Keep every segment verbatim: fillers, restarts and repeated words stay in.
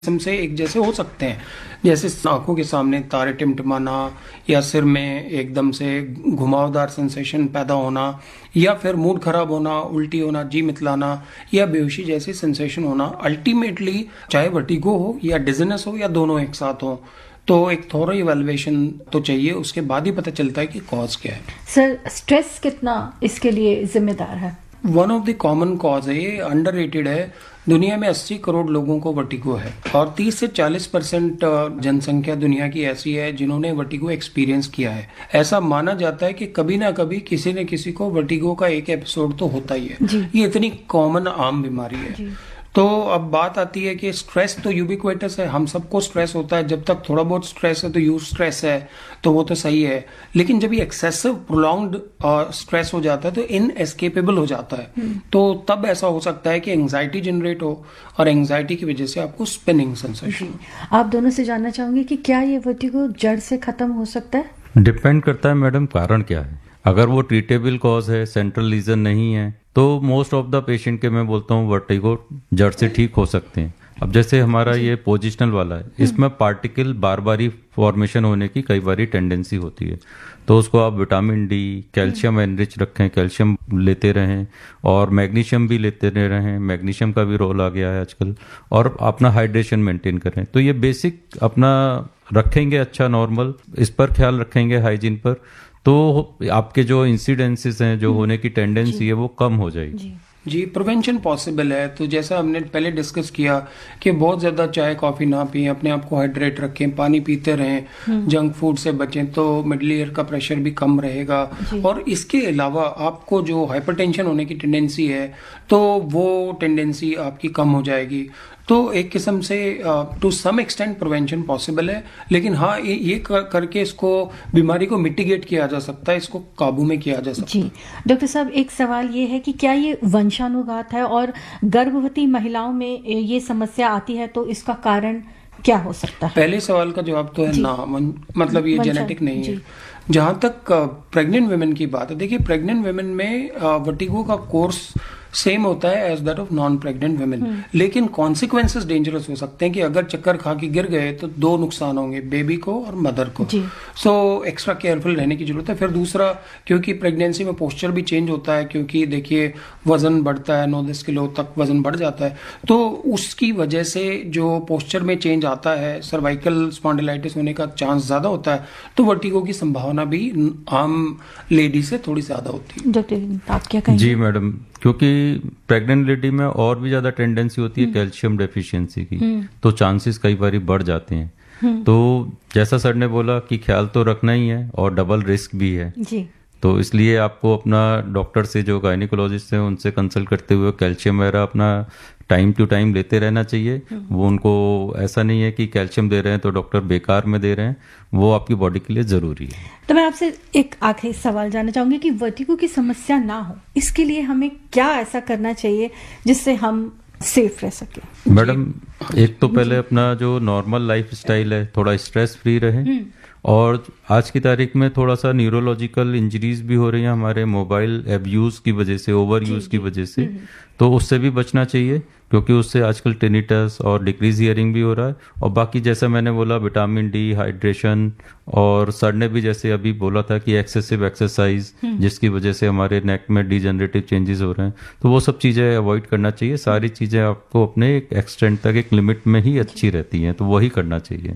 से एक जैसे हो सकते हैं, जैसे आंखों के सामने तारे टिमटिमाना या सिर में एकदम से घुमावदार सेंसेशन पैदा होना या फिर मूड खराब होना, उल्टी होना, जी मितलाना या बेहोशी जैसी सेंसेशन होना। अल्टीमेटली चाहे वर्टिगो हो या डिजीनेस हो या दोनों एक साथ हो, तो एक थोड़ा इवैल्यूएशन तो चाहिए, उसके बाद ही पता चलता है कि कॉज क्या है। सर, स्ट्रेस कितना इसके लिए जिम्मेदार है? One of the common cause है, ये अंडररेटेड है। दुनिया में अस्सी करोड़ लोगों को वर्टिगो है और तीस से चालीस परसेंट जनसंख्या दुनिया की ऐसी है जिन्होंने वर्टिगो एक्सपीरियंस किया है। ऐसा माना जाता है कि कभी ना कभी किसी न किसी को वर्टिगो का एक एपिसोड तो होता ही है। ये इतनी कॉमन आम बीमारी है। तो अब बात आती है कि स्ट्रेस तो यूबिक्वेटस है, हम सबको स्ट्रेस होता है। जब तक थोड़ा बहुत स्ट्रेस है तो यूज स्ट्रेस है, तो वो तो सही है। लेकिन जब ये एक्सेसिव प्रोलॉन्ग्ड स्ट्रेस हो जाता है तो इनएस्केपेबल हो जाता है। तो तब ऐसा हो सकता है कि एंजाइटी जनरेट हो और एंजाइटी की वजह से आपको स्पिनिंग सेंसेशन। आप दोनों से जानना चाहूंगी कि क्या ये वर्टिगो जड़ से खत्म हो सकता है? डिपेंड करता है मैडम, कारण क्या है। अगर वो ट्रीटेबल कॉज है, सेंट्रल लीजन नहीं है, तो मोस्ट ऑफ द पेशेंट के मैं बोलता हूँ वर्टिगो जड़ से ठीक हो सकते हैं। अब जैसे हमारा ये पोजिशनल वाला है, इसमें पार्टिकल बार बारी फॉर्मेशन होने की कई बारी टेंडेंसी होती है, तो उसको आप विटामिन डी, कैल्शियम एनरिच रखें, कैल्शियम लेते रहें और मैग्नीशियम भी लेते रहें। मैग्नीशियम का भी रोल आ गया है आजकल। और अपना हाइड्रेशन मेंटेन करें। तो ये बेसिक अपना रखेंगे अच्छा नॉर्मल, इस पर ख्याल रखेंगे हाइजीन पर, तो आपके जो इंसिडेंसेस हैं, जो होने की टेंडेंसी है, वो कम हो जाएगी। जी, जी प्रिवेंशन पॉसिबल है। तो जैसा हमने पहले डिस्कस किया कि बहुत ज्यादा चाय कॉफी ना पिए, अपने आप को हाइड्रेट रखें, पानी पीते रहें, जंक फूड से बचें, तो मिडिल ईयर का प्रेशर भी कम रहेगा। और इसके अलावा आपको जो हाइपरटेंशन होने की टेंडेंसी है, तो वो टेंडेंसी आपकी कम हो जाएगी। तो एक किस्म से to some extent prevention possible है। लेकिन हाँ, ये, ये कर, करके इसको बीमारी को मिटिगेट किया जा सकता है, इसको काबू में किया जा सकता है। जी डॉक्टर साहब, एक सवाल ये है कि क्या ये वंशानुगत है और गर्भवती महिलाओं में ये समस्या आती है, तो इसका कारण क्या हो सकता है? पहले सवाल का जवाब तो है ना, मतलब ये जेनेटिक नहीं है। जहां तक प्रेग्नेंट वुमेन की बात है, देखिए प्रेग्नेंट वुमेन में वर्टिगो का कोर्स सेम होता है as that of non pregnant women, लेकिन कॉन्सिक्वेंसेस डेंजरस हो सकते हैं कि अगर चक्कर खा के गिर गए तो दो नुकसान होंगे, बेबी को और मदर को। सो एक्स्ट्रा केयरफुल रहने की जरूरत है। फिर दूसरा, क्योंकि प्रेगनेंसी में पोस्चर भी चेंज होता है, क्योंकि देखिए वजन बढ़ता है, नौ दस किलो तक वजन बढ़ जाता है, तो उसकी वजह से जो पोस्चर में चेंज आता है, सर्वाइकल स्पॉन्डिलाइटिस होने का चांस ज्यादा होता है। तो वर्टिगो की संभावना भी आम लेडी से थोड़ी ज्यादा होती है। डॉक्टर आप क्या कहेंगे? जी मैडम, क्योंकि प्रेग्नेंट लेडी में और भी ज्यादा टेंडेंसी होती है कैल्शियम डेफिशिएंसी की, तो चांसेस कई बार बढ़ जाते हैं। तो जैसा सर ने बोला कि ख्याल तो रखना ही है और डबल रिस्क भी है जी। तो इसलिए आपको अपना डॉक्टर से, जो गायनिकोलॉजिस्ट हैं, उनसे कंसल्ट करते हुए कैल्शियम वगैरह अपना टाइम टू टाइम लेते रहना चाहिए। वो उनको ऐसा नहीं है कि कैल्शियम दे रहे हैं तो डॉक्टर बेकार में दे रहे हैं, वो आपकी बॉडी के लिए जरूरी है। तो मैं आपसे एक आखिरी सवाल जानना चाहूंगी कि वर्टिगो की समस्या ना हो, इसके लिए हमें क्या ऐसा करना चाहिए जिससे हम सेफ रह सके? मैडम, एक तो पहले अपना जो नॉर्मल लाइफ स्टाइल है, थोड़ा स्ट्रेस फ्री रहे। और आज की तारीख में थोड़ा सा न्यूरोलॉजिकल इंजरीज भी हो रही हैं हमारे मोबाइल एब्यूज की वजह से, ओवर यूज की वजह से, तो उससे भी बचना चाहिए, क्योंकि उससे आजकल टिनिटस और डिक्रीज हियरिंग भी हो रहा है। और बाकी जैसा मैंने बोला, विटामिन डी, हाइड्रेशन, और सर ने भी जैसे अभी बोला था कि एक्सेसिव एक्सरसाइज, जिसकी वजह से हमारे नेक में डिजेनरेटिव चेंजेस हो रहे हैं, तो वो सब चीजें अवॉइड करना चाहिए। सारी चीजें आपको अपने एक एक्सटेंट तक, एक लिमिट में ही अच्छी रहती हैं, तो वही करना चाहिए।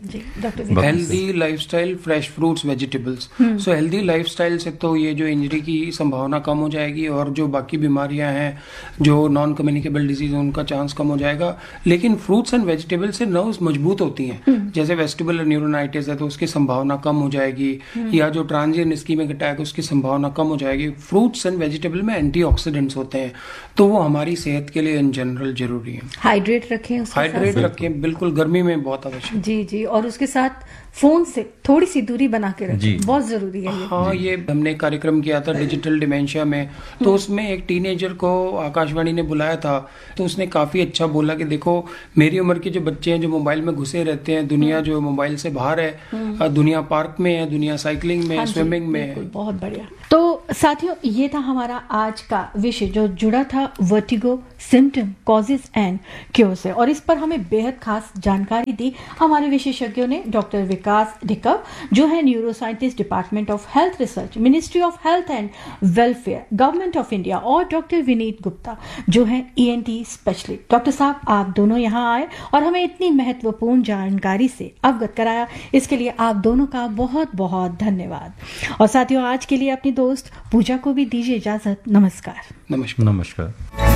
Healthy lifestyle, fresh fruits, vegetables. So healthy lifestyle से तो ये जो इंजरी की संभावना कम हो जाएगी और जो बाकी बीमारियां हैं, जो नॉन कम्युनिकेबल डिजीज, उनका चांस कम हो जाएगा। लेकिन फ्रूट्स एंड वेजिटेबल से नर्व्स मजबूत होती हैं। जैसे वेस्टिबुलर न्यूरोनाइटिस है तो उसकी संभावना कम हो जाएगी, या जो ट्रांजिएंट इस्कीमिक अटैक, उसकी संभावना कम हो जाएगी। फ्रूट्स एंड वेजिटेबल में एंटीऑक्सीडेंट्स होते हैं, तो वो हमारी सेहत के लिए इन जनरल जरूरी है। हाइड्रेट रखें, हाइड्रेट रखें, बिल्कुल, गर्मी में बहुत आवश्यक। जी जी, और उसके साथ फोन से थोड़ी सी दूरी बना के रखें, बहुत जरूरी है ये। हाँ, ये हमने कार्यक्रम किया था डिजिटल डिमेंशिया में, तो उसमें एक टीनेजर को आकाशवाणी ने बुलाया था, तो उसने काफी अच्छा बोला कि देखो, मेरी उम्र के जो बच्चे हैं जो मोबाइल में घुसे रहते हैं, दुनिया जो मोबाइल से बाहर है, दुनिया पार्क में है, दुनिया साइकिलिंग में, स्विमिंग में है। बहुत बढ़िया। तो साथियों, ये था हमारा आज का विषय जो जुड़ा था vertigo symptom, causes and cure से, और इस पर हमें बेहद खास जानकारी दी हमारे विशेषज्ञों ने। डॉक्टर विकास ढिक्कव जो है neuro scientist, department of health research, ministry of health and welfare, government of India, और डॉक्टर विनीत गुप्ता जो है ईएनटी स्पेशलिस्ट। डॉक्टर साहब, आप दोनों यहाँ आए और हमें इतनी महत्वपूर्ण जानकारी से अवगत कराया, इसके लिए आप दोनों का बहुत बहुत धन्यवाद। और साथियों, आज के लिए अपनी दोस्त पूजा को भी दीजिए इजाजत। नमस्कार। नमस्कार। नमस्कार।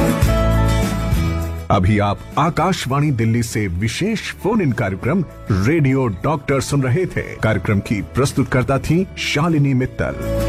अभी आप आकाशवाणी दिल्ली से विशेष फोन इन कार्यक्रम रेडियो डॉक्टर सुन रहे थे। कार्यक्रम की प्रस्तुतकर्ता थी शालिनी मित्तल।